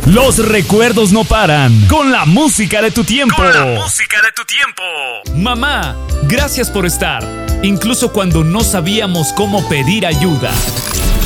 Los recuerdos no paran con la música de tu tiempo. Mamá, gracias por estar, incluso cuando no sabíamos cómo pedir ayuda.